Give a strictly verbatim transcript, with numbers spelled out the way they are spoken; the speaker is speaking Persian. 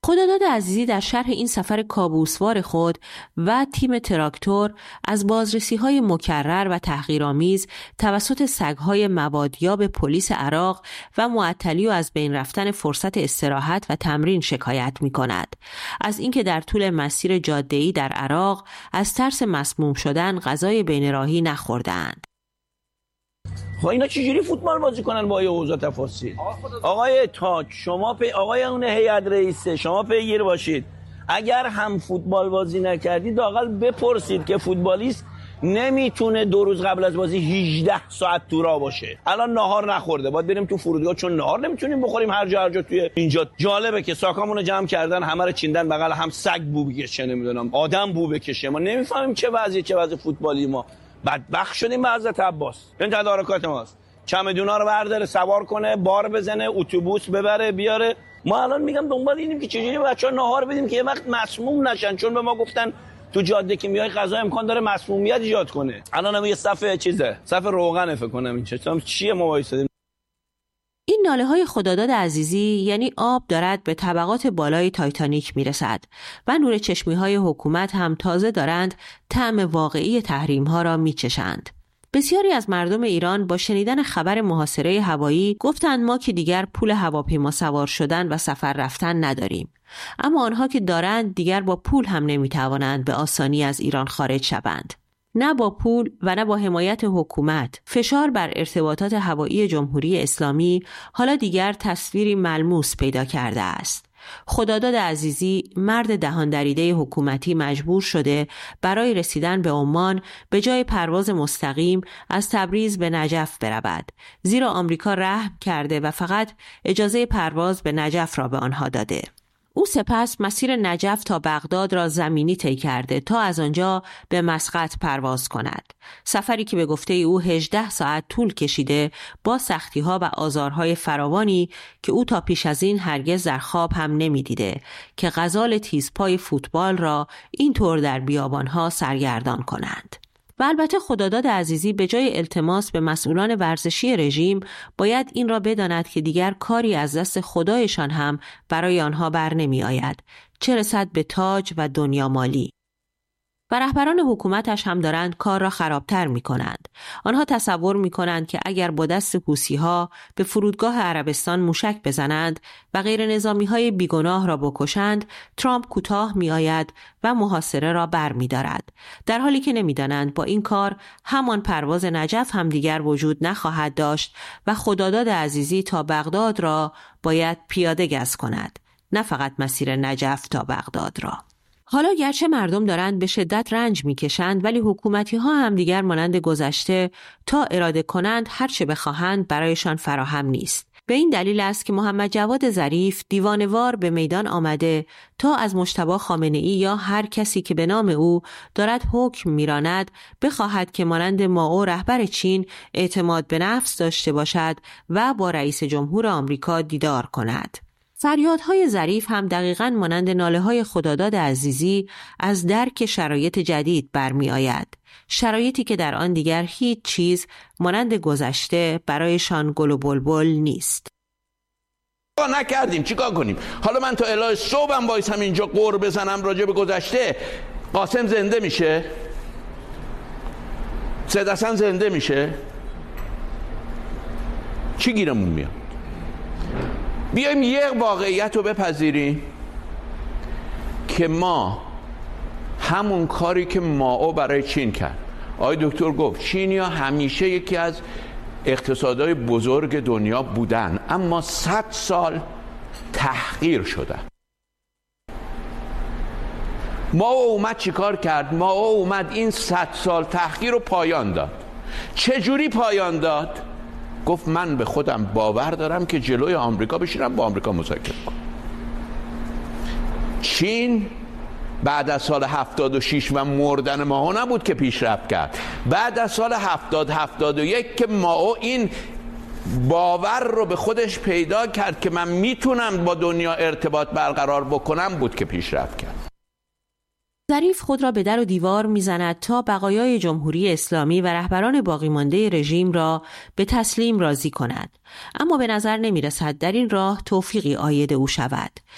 خداداد عزیزی در شرح این سفر کابوسوار خود و تیم تراکتور از بازرسی‌های مکرر و تحقیرآمیز توسط سگ‌های موادیاب پلیس عراق و معطلی و از بین رفتن فرصت استراحت و تمرین شکایت می‌کند. از اینکه در طول مسیر جاده‌ای در عراق از ترس مسموم شدن غذای بین راهی نخوردند. خب اینا چجوری فوتبال بازی کنن با یه اوضاع تفاصیل؟ آقای تاج شما پی آقای اون هیئت رئیسه شما پیگیر باشید. اگر هم فوتبال بازی نکردید لااقل بپرسید که فوتبالیست نمیتونه دو روز قبل از بازی هجده ساعت تو راه باشه. الان ناهار نخورده باید بریم تو فرودگاه چون ناهار نمیتونیم بخوریم هر جا هر جا توی اینجا. جالبه که ساکامونو جمع کردن همه رو چیندن بغل هم، سگ بو بکشه نمیدونم آدم بو بکشه. ما نمیفهمیم چه وضعیه چه وضع فوتبالی ما. بدبخت شدیم به حضرت عباس. این تدارکات ماست. چمدونا رو برداره سوار کنه بار بزنه اتوبوس ببره بیاره. ما الان میگم دنبال اینیم که چجوری بچه‌ها ناهار بدیم که یه وقت مسموم نشن چون به ما گفتن تو جاده که میای غذا امکان داره مسمومیت ایجاد کنه. الان هم یه صفحه چیزه صفحه روغن فکر کنم این چه چیه ما وایسادیم. این ناله های خداداد عزیزی یعنی آب دارد به طبقات بالای تایتانیک میرسد و نور چشمی های حکومت هم تازه دارند طعم واقعی تحریم ها را میچشند. بسیاری از مردم ایران با شنیدن خبر محاصره هوایی گفتند ما که دیگر پول هواپیما سوار شدن و سفر رفتن نداریم. اما آنها که دارند دیگر با پول هم نمیتوانند به آسانی از ایران خارج شوند. نه با پول و نه با حمایت حکومت فشار بر ارتباطات هوایی جمهوری اسلامی حالا دیگر تصویری ملموس پیدا کرده است. خداداد عزیزی مرد دهان دریده حکومتی مجبور شده برای رسیدن به عمان به جای پرواز مستقیم از تبریز به نجف برود، زیرا آمریکا رحم کرده و فقط اجازه پرواز به نجف را به آنها داده. او سپس مسیر نجف تا بغداد را زمینی طی کرده تا از آنجا به مسقط پرواز کند. سفری که به گفته او هجده ساعت طول کشیده با سختی‌ها و آزارهای فراوانی که او تا پیش از این هرگز در خواب هم نمی‌دیده که غزال تیزپای فوتبال را اینطور در بیابان‌ها سرگردان کنند. و البته خداداد عزیزی به جای التماس به مسئولان ورزشی رژیم باید این را بداند که دیگر کاری از دست خدایشان هم برای آنها بر نمی آید، چه رسد به تاج و دنیا مالی. و رهبران حکومتش هم دارند کار را خرابتر می کنند. آنها تصور می کنند که اگر با دست حوثی‌ها به فرودگاه عربستان موشک بزنند و غیر نظامی های بیگناه را بکشند، ترامپ کوتاه می آید و محاصره را بر می دارد. در حالی که نمی دانند با این کار همان پرواز نجف هم دیگر وجود نخواهد داشت و خداداد عزیزی تا بغداد را باید پیاده گز کند، نه فقط مسیر نجف تا بغداد را. حالا گرچه مردم دارند به شدت رنج میکشند ولی حکومتی ها هم دیگر مانند گذشته تا اراده کنند هر چه بخواهند برایشان فراهم نیست. به این دلیل است که محمد جواد ظریف دیوانه‌وار به میدان آمده تا از مجتبی خامنه‌ای یا هر کسی که به نام او دارد حکم میراند بخواهد که مانند مائو رهبر چین اعتماد به نفس داشته باشد و با رئیس جمهور آمریکا دیدار کند. فریادهای ظریف هم دقیقاً مانند ناله‌های خداداد عزیزی از درک شرایط جدید برمی آید. شرایطی که در آن دیگر هیچ چیز مانند گذشته برایشان گل و بلبل نیست. نکردیم چیکار کنیم؟ حالا من تا الهی صبحم وایس هم اینجا قور بزنم راجع به گذشته. قاسم زنده میشه؟ سید حسن زنده میشه؟ چی گیرمون میاد؟ بیایم یک واقعیت رو بپذیریم که ما همون کاری که مائو برای چین کرد. آقای دکتر گفت چینیا همیشه یکی از اقتصادهای بزرگ دنیا بودن اما صد سال تحقیر شدن. مائو اومد چی کار کرد؟ مائو اومد این صد سال تحقیر رو پایان داد. چجوری پایان داد؟ گفت من به خودم باور دارم که جلوی آمریکا بشینم با آمریکا مذاکره کنم. چین بعد از سال هفتاد و شش و مردن مائو نبود که پیشرفت کرد. بعد از سال هفتاد هفتاد و یک که مائو این باور رو به خودش پیدا کرد که من میتونم با دنیا ارتباط برقرار بکنم بود که پیشرفت کرد. ظریف خود را به در و دیوار میزند تا بقایای جمهوری اسلامی و رهبران باقی مانده رژیم را به تسلیم راضی کند، اما به نظر نمی رسد در این راه توفیقی عاید او شود.